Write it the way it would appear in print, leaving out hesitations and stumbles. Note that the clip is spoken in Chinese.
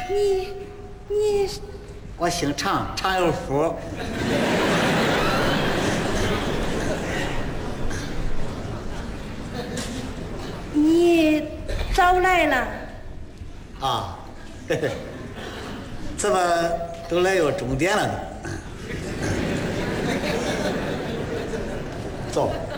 你， 我姓常，常有福。 你早来了啊，嘿嘿，怎么都来有终点了呢？走。